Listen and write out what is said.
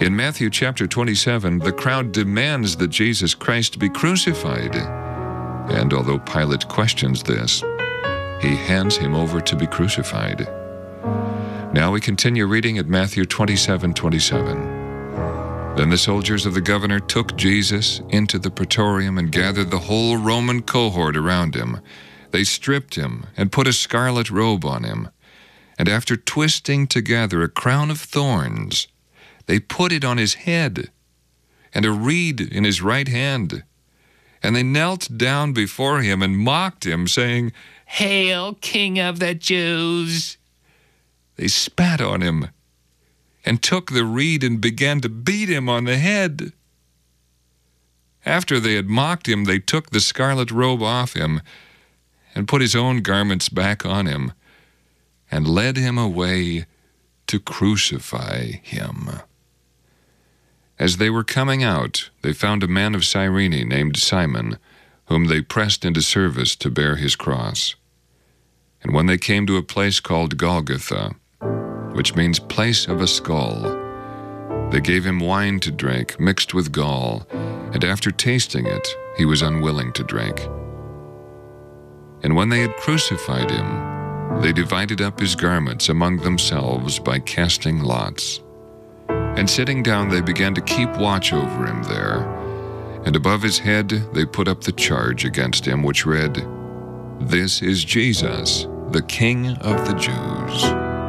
In Matthew chapter 27, the crowd demands that Jesus Christ be crucified. And although Pilate questions this, he hands him over to be crucified. Now we continue reading at Matthew 27:27. Then the soldiers of the governor took Jesus into the praetorium and gathered the whole Roman cohort around him. They stripped him and put a scarlet robe on him. And after twisting together a crown of thorns, they put it on his head and a reed in his right hand. And they knelt down before him and mocked him, saying, "Hail, King of the Jews!" They spat on him and took the reed and began to beat him on the head. After they had mocked him, they took the scarlet robe off him and put his own garments back on him and led him away to crucify him. As they were coming out, they found a man of Cyrene named Simon, whom they pressed into service to bear his cross. And when they came to a place called Golgotha, which means place of a skull, they gave him wine to drink mixed with gall, and after tasting it, he was unwilling to drink. And when they had crucified him, they divided up his garments among themselves by casting lots. And sitting down, they began to keep watch over him there. And above his head they put up the charge against him, which read, "This is Jesus, the King of the Jews."